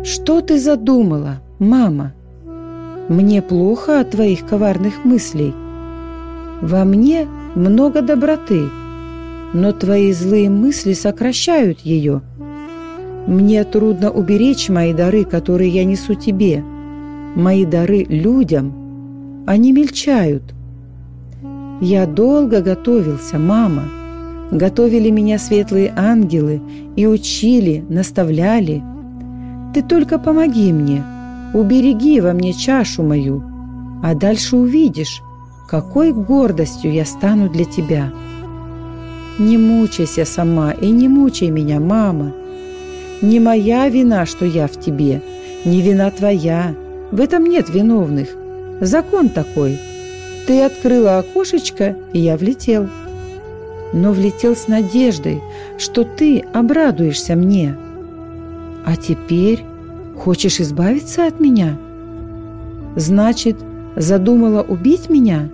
Что ты задумала, мама? Мне плохо от твоих коварных мыслей. Во мне много доброты, но твои злые мысли сокращают ее. Мне трудно уберечь мои дары, которые я несу тебе. Мои дары людям, они мельчают. Я долго готовился, мама. Готовили меня светлые ангелы и учили, наставляли. Ты только помоги мне, убереги во мне чашу мою, а дальше увидишь, какой гордостью я стану для тебя. Не мучайся сама и не мучай меня, мама. Не моя вина, что я в тебе, не вина твоя. В этом нет виновных. Закон такой. Ты открыла окошечко, и я влетел. Но влетел с надеждой, что ты обрадуешься мне. А теперь хочешь избавиться от меня? Значит, задумала убить меня?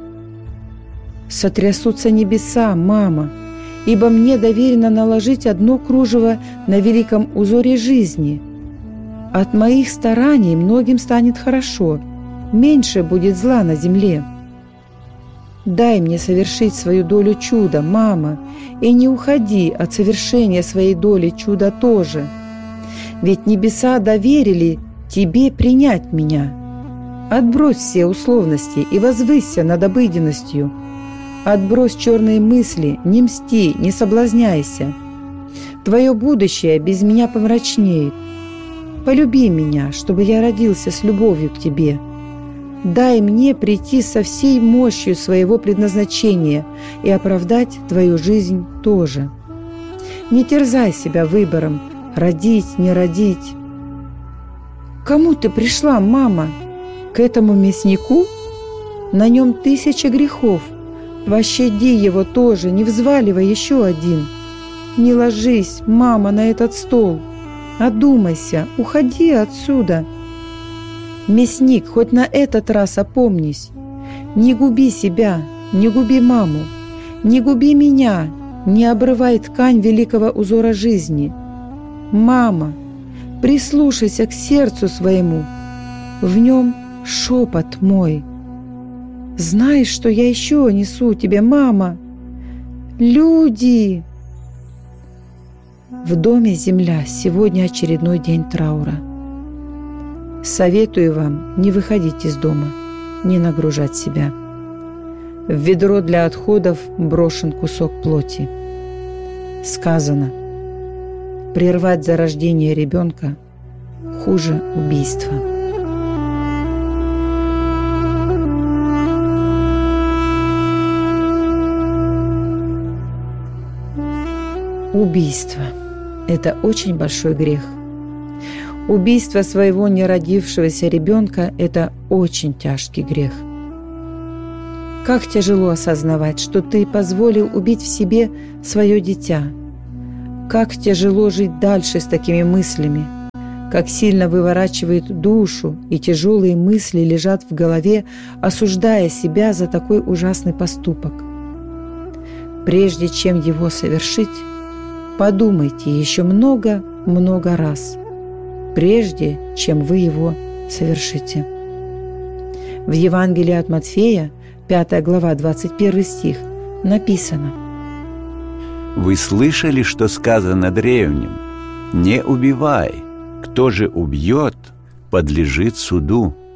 Сотрясутся небеса, мама, ибо мне доверено наложить одно кружево на великом узоре жизни. От моих стараний многим станет хорошо, меньше будет зла на земле. Дай мне совершить свою долю чуда, мама, и не уходи от совершения своей доли чуда тоже. Ведь небеса доверили тебе принять меня. Отбрось все условности и возвысься над обыденностью. Отбрось черные мысли, не мсти, не соблазняйся. Твое будущее без меня помрачнеет. Полюби меня, чтобы я родился с любовью к тебе. Дай мне прийти со всей мощью своего предназначения и оправдать твою жизнь тоже. Не терзай себя выбором, родить, не родить. К кому ты пришла, мама? К этому мяснику? На нем 1000 грехов. Пощади его тоже, не взваливай еще один. Не ложись, мама, на этот стол. Одумайся, уходи отсюда. Мясник, хоть на этот раз опомнись. Не губи себя, не губи маму, не губи меня, не обрывай ткань великого узора жизни. Мама, прислушайся к сердцу своему, в нем шепот мой. Знаешь, что я еще несу тебе, мама? Люди! В доме земля, сегодня очередной день траура. Советую вам не выходить из дома, не нагружать себя. В ведро для отходов брошен кусок плоти. Сказано: прервать зарождение ребенка хуже убийства. Убийство – это очень большой грех. Убийство своего неродившегося ребенка – это очень тяжкий грех. Как тяжело осознавать, что ты позволил убить в себе свое дитя. Как тяжело жить дальше с такими мыслями. Как сильно выворачивает душу, и тяжелые мысли лежат в голове, осуждая себя за такой ужасный поступок. Прежде чем его совершить, подумайте еще много-много раз, прежде чем вы его совершите. В Евангелии от Матфея, 5 глава, 21 стих, написано: «Вы слышали, что сказано древним: не убивай, кто же убьет, подлежит суду».